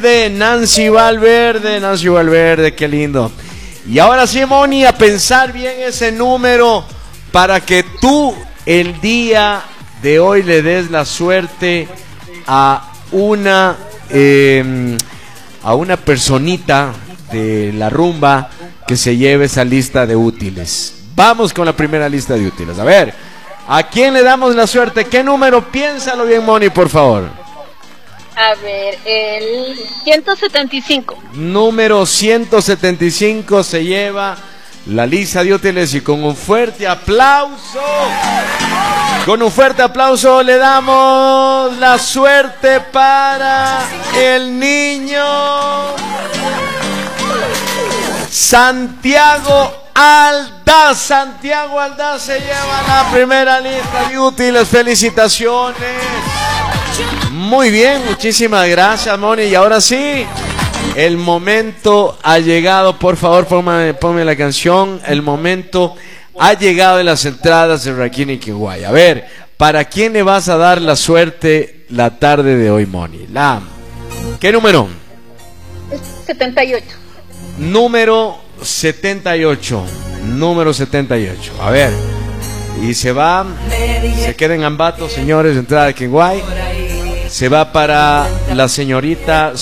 Nancy Valverde, qué lindo. Y ahora sí, Moni, a pensar bien ese número para que tú el día de hoy le des la suerte a una personita de la rumba que se lleve esa lista de útiles. Vamos con la primera lista de útiles. A ver, ¿a quién le damos la suerte? ¿Qué número? Piénsalo bien, Moni, por favor. A ver, el 175. Número 175 se lleva la lista de útiles, y con un fuerte aplauso le damos la suerte para el niño Santiago Aldaz. Santiago Aldaz se lleva la primera lista de útiles. Felicitaciones. Muy bien, muchísimas gracias, Moni. Y ahora sí, el momento ha llegado. Por favor, ponme la canción. El momento ha llegado de las entradas de Raquín y Kenway. A ver, ¿para quién le vas a dar la suerte la tarde de hoy, Moni? ¿Qué número? 78. Número 78. Número 78. A ver. Y se queda en Ambato, señores, entrada de Kenway. Se va para la señora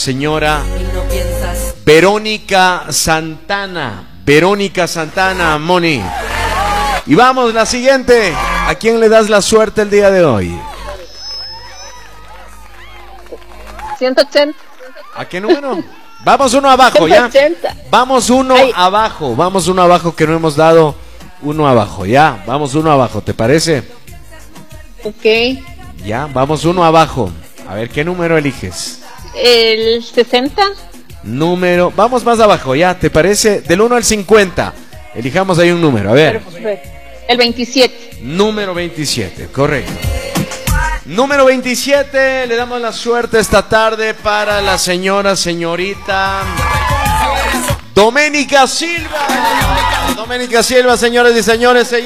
Verónica Santana. Moni. Y vamos, la siguiente. ¿A quién le das la suerte el día de hoy? 180. ¿A qué número? Vamos uno abajo, 180. ¿ya? Vamos uno abajo, que no hemos dado uno abajo, ¿ya? Vamos uno abajo, ¿te parece? Ok. Ya, vamos uno abajo. A ver, ¿qué número eliges? El 60. Vamos más abajo, ¿ya? ¿Te parece? Del 1 al 50. Elijamos ahí un número, a ver. El 27. Número 27, correcto. Número 27, le damos la suerte esta tarde para la señorita Doménica Silva. Doménica Silva, señores y señores, se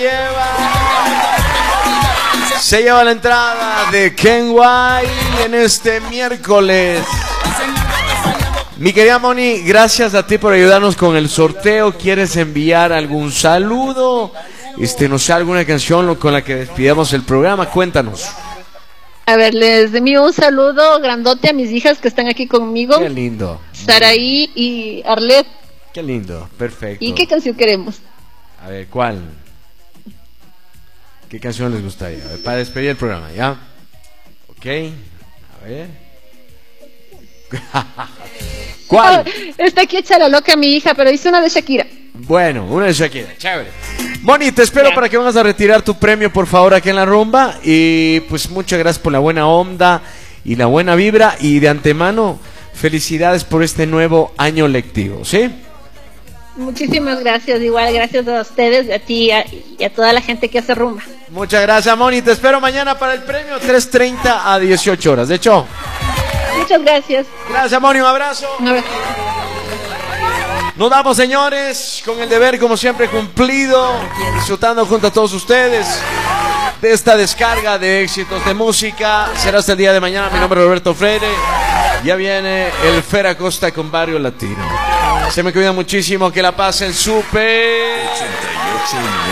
lleva la entrada de Kenway en este miércoles. Mi querida Moni, gracias a ti por ayudarnos con el sorteo. ¿Quieres enviar algún saludo? No sé, alguna canción con la que despidamos el programa. Cuéntanos. A ver, les envío un saludo grandote a mis hijas que están aquí conmigo. Qué lindo. Saraí y Arlet. Qué lindo, perfecto. ¿Y qué canción queremos? A ver, ¿cuál? ¿Qué canción les gustaría? A ver, para despedir el programa, ¿ya? Ok, a ver. ¿Cuál? Está aquí hecha la loca mi hija, pero hice una de Shakira. Bueno, una de Shakira, chévere. Moni, te espero para que vengas a retirar tu premio, por favor, aquí en la rumba. Y pues muchas gracias por la buena onda y la buena vibra. Y de antemano, felicidades por este nuevo año lectivo, ¿sí? Muchísimas gracias, igual gracias a ustedes, a ti y a toda la gente que hace rumba. Muchas gracias, Moni, te espero mañana para el premio, 3:30 a 18 horas, de hecho. Muchas gracias. Gracias, Moni, un abrazo. Un abrazo. Nos vamos, señores, con el deber como siempre cumplido, disfrutando junto a todos ustedes de esta descarga de éxitos de música. Será hasta el día de mañana. Mi nombre es Roberto Freire. Ya viene el Fer Acosta con Barrio Latino. Se me cuida muchísimo, que la pasen súper.